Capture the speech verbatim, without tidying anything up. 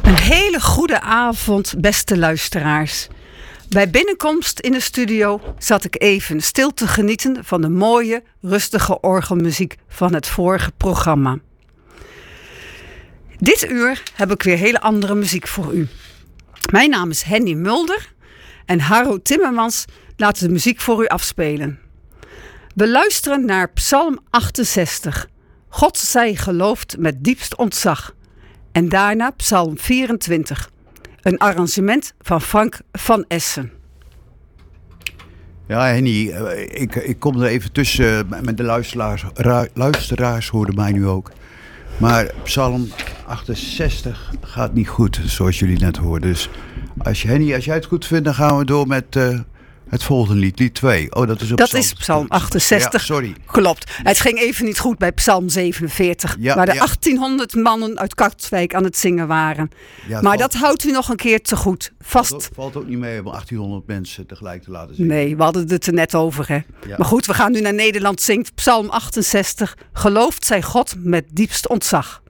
Een hele goede avond, beste luisteraars. Bij binnenkomst in de studio zat ik even stil te genieten van de mooie, rustige orgelmuziek van het vorige programma. Dit uur heb ik weer hele andere muziek voor u. Mijn naam is Henny Mulder en Harro Timmermans laat de muziek voor u afspelen. We luisteren naar Psalm achtenzestig. God zij geloofd met diepst ontzag. En daarna Psalm vierentwintig. Een arrangement van Frank van Essen. Ja, Henny, ik, ik kom er even tussen met de luisteraars. Luisteraars hoorden mij nu ook. Maar Psalm achtenzestig gaat niet goed, zoals jullie net hoorden. Dus als je, Henny, als jij het goed vindt, dan gaan we door met uh, het volgende lied, lied twee. Oh, dat is op Dat Psalm, is Psalm achtenzestig. Ja, sorry. Klopt. Het ging even niet goed bij Psalm zevenenveertig. Ja, waar de ja. achttienhonderd mannen uit Katwijk aan het zingen waren. Ja, maar valt, dat houdt u nog een keer te goed vast. Valt ook, valt ook niet mee om achttienhonderd mensen tegelijk te laten zingen. Nee, we hadden het er net over, hè. Ja. Maar goed, we gaan nu naar Nederland zingt. Psalm achtenzestig. Geloofd zij God met diepst ontzag.